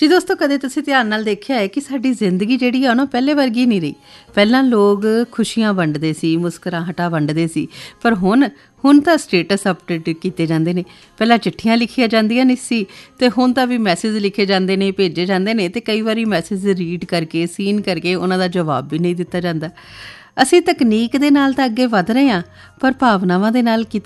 ਜੀ ਦੋਸਤੋ, ਕਦੇ ਤੁਸੀਂ ਧਿਆਨ ਨਾਲ ਦੇਖਿਆ ਹੈ ਕਿ ਸਾਡੀ ਜ਼ਿੰਦਗੀ ਜਿਹੜੀ ਆ ਨਾ ਪਹਿਲੇ ਵਰਗੀ ਨਹੀਂ ਰਹੀ। ਪਹਿਲਾਂ ਲੋਕ ਖੁਸ਼ੀਆਂ ਵੰਡਦੇ ਸੀ, ਮੁਸਕਰਾਹਟਾਂ ਵੰਡਦੇ ਸੀ, ਪਰ ਹੁਣ ਤਾਂ ਸਟੇਟਸ ਅਪਡੇਟ ਕੀਤੇ ਜਾਂਦੇ ਨੇ। ਪਹਿਲਾਂ ਚਿੱਠੀਆਂ ਲਿਖੀਆਂ ਜਾਂਦੀਆਂ ਨਹੀਂ ਸੀ ਅਤੇ ਹੁਣ ਤਾਂ ਵੀ ਮੈਸੇਜ ਲਿਖੇ ਜਾਂਦੇ ਨੇ, ਭੇਜੇ ਜਾਂਦੇ ਨੇ, ਅਤੇ ਕਈ ਵਾਰੀ ਮੈਸੇਜ ਰੀਡ ਕਰਕੇ, ਸੀਨ ਕਰਕੇ ਉਹਨਾਂ ਦਾ ਜਵਾਬ ਵੀ ਨਹੀਂ ਦਿੱਤਾ ਜਾਂਦਾ। ਅਸੀਂ ਤਕਨੀਕ ਦੇ ਨਾਲ ਤਾਂ ਅੱਗੇ ਵਧ ਰਹੇ ਹਾਂ, ਪਰ ਭਾਵਨਾਵਾਂ ਦੇ ਨਾਲ ਕਿਤੇ